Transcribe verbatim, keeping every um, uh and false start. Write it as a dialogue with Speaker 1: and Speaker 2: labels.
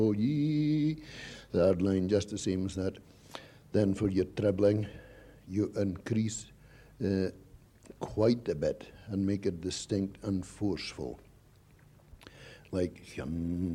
Speaker 1: Oh, ye, third line just the same as that. Then for your trebling, you increase uh, quite a bit and make it distinct and forceful. Like,